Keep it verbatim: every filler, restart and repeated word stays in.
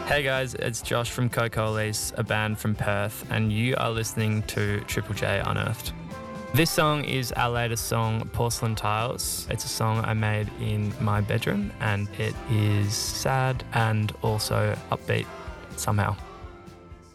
Hey guys, it's Josh from Cocolis, a band from Perth, and you are listening to Triple J Unearthed. This song is our latest song, Porcelain Tiles. It's a song I made in my bedroom, and it is sad and also upbeat somehow.